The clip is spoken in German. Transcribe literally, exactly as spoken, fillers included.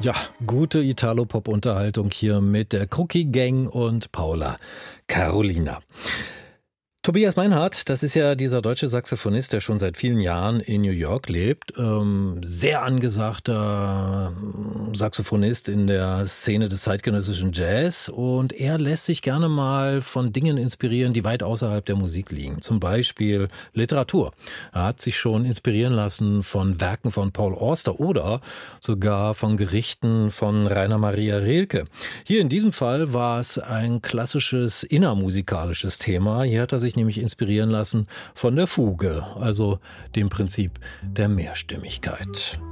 Ja, gute Italo-Pop-Unterhaltung hier mit der Cookie Gang und Paula Carolina. Tobias Meinhardt, das ist ja dieser deutsche Saxophonist, der schon seit vielen Jahren in New York lebt. Ähm, sehr angesagter Saxophonist in der Szene des zeitgenössischen Jazz. Und er lässt sich gerne mal von Dingen inspirieren, die weit außerhalb der Musik liegen. Zum Beispiel Literatur. Er hat sich schon inspirieren lassen von Werken von Paul Auster oder sogar von Gerichten von Rainer Maria Rilke. Hier in diesem Fall war es ein klassisches innermusikalisches Thema. Hier hat er sich nämlich inspirieren lassen von der Fuge, also dem Prinzip der Mehrstimmigkeit.